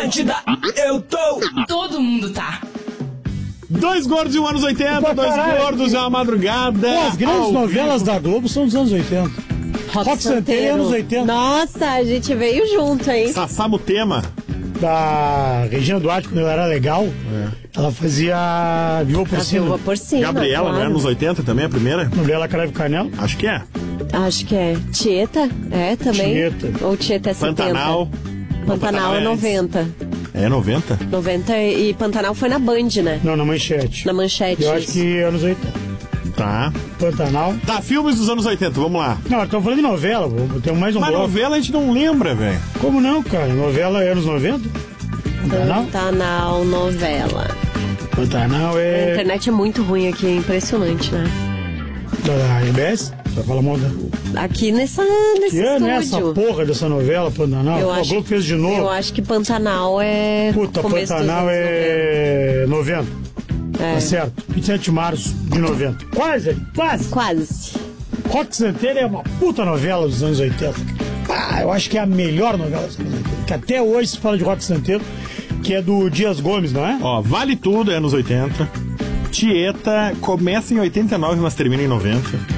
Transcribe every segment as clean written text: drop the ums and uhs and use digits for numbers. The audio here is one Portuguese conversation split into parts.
Atlântida, eu tô. Todo mundo tá. Dois gordos de um anos 80, dois gordos é uma madrugada. Pô, as grandes novelas da Globo são dos anos 80. Rock Santeiro é anos 80. Nossa, a gente veio junto, hein? Sassá Mutema. Da Regina Duarte, quando ela era legal, ela fazia Viúva Porcina. Viúva Porcina, Gabriela, claro. não é anos 80 também, a primeira? Novela Cravo Canela. Acho que é. Acho que é. Tieta? É, também. Tieta. Ou Tieta é 70? Pantanal. Pantanal é 90. É 90? 90 e Pantanal foi na Band, né? Não, na Manchete. Na Manchete. Eu acho isso. que anos 80. Tá. Pantanal. Tá, filmes dos anos 80, vamos lá. Não, estamos falando de novela, tem mais um Mas bloco. novela a gente não lembra, velho. Como não, cara? Novela é anos 90? Pantanal? Pantanal novela. Pantanal A é internet é muito ruim aqui, é impressionante, né? da RBS? Você fala mal da... Aqui nesse Que ano é essa estúdio. porra dessa novela, Pantanal? Eu Pô, a acho- Globo fez de novo. Eu acho que Pantanal é. Puta, começo dos Pantanal anos é 90. 90. É. Tá certo. 27 de março de 90. Quase, quase. Quase. Rock Santeiro é uma puta novela dos anos 80. Ah, eu acho que é a melhor novela dos anos 80. Que até hoje se fala de Rock Santeiro, que é do Dias Gomes, não é? Ó, Vale Tudo é anos 80. Tieta começa em 89, mas termina em 90.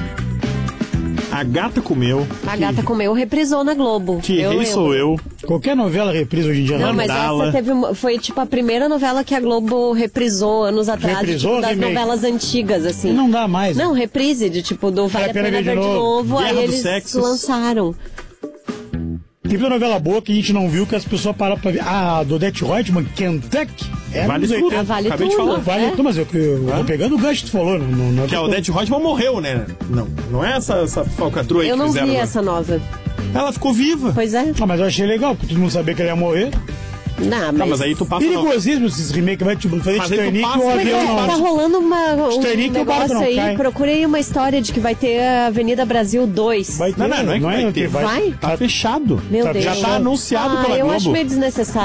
A Gata Comeu. A Gata Comeu reprisou na Globo. Que Eu Rei lembro. Sou Eu. Qualquer novela reprisa hoje em dia. Não, mas Mandala. essa teve foi tipo a primeira novela que a Globo reprisou anos atrás, Reprisou tipo, das remake? novelas antigas, assim. Não dá mais. Não, reprise, de tipo, do Vale a Pena Ver de Novo, Guerra aí dos eles Sexos. lançaram. Tem muita novela boa que a gente não viu, que as pessoas param pra ver. Ah, do Odete Reutemann, Kentucky. É Vale anos tudo. 80. Vale Acabei de tudo. falar. Vale é? tudo, mas eu tô pegando o gancho que tu falou. Não é Que a Odete Reutemann morreu, né? Não é essa falcatrua aí Eu que não fizeram. vi né? essa nova. Ela ficou viva. Pois é. Ah, mas eu achei legal, porque todo mundo sabia que ele ia morrer. Não, Não, mas aí tu passa... Perigosíssimo esses remakes, vai tipo fazer Mas aí tu Titanic passa- e o Pois avião é, não. Tá rolando um Titanic e o barco negócio não aí, cai. procurei uma história de que vai ter a Avenida Brasil 2. Vai ter, Não é que vai ter. Vai? Tá fechado. Meu Tá Deus. Já tá anunciado pela eu Globo. acho meio desnecessário.